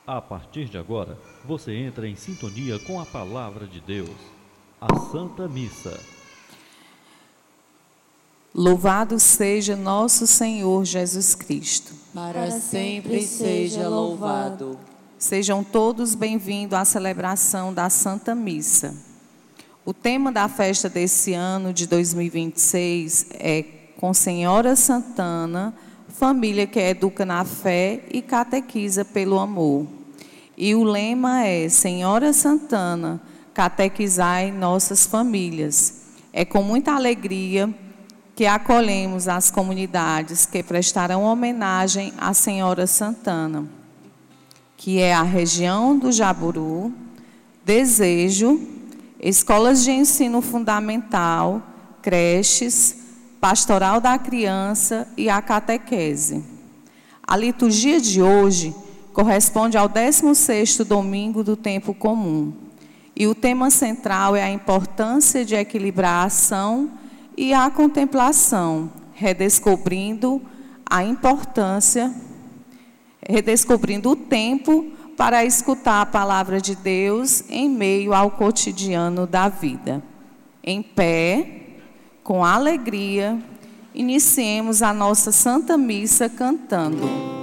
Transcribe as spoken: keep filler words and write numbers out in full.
A partir de agora, você entra em sintonia com a Palavra de Deus, a Santa Missa. Louvado seja nosso Senhor Jesus Cristo. Para sempre seja louvado. Sejam todos bem-vindos à celebração da Santa Missa. O tema da festa desse ano de dois mil e vinte e seis é Com Senhora Santana, família que educa na fé e catequiza pelo amor. E o lema é: Senhora Santana, catequizai nossas famílias. É com muita alegria que acolhemos as comunidades que prestarão homenagem à Senhora Santana, que é a região do Jaburu, Desejo, escolas de ensino fundamental, creches, pastoral da criança e a catequese. A liturgia de hoje corresponde ao décimo sexto domingo do tempo comum. E o tema central é a importância de equilibrar a ação e a contemplação, redescobrindo a importância, redescobrindo o tempo para escutar a palavra de Deus em meio ao cotidiano da vida. Em pé, com alegria, iniciemos a nossa Santa Missa cantando.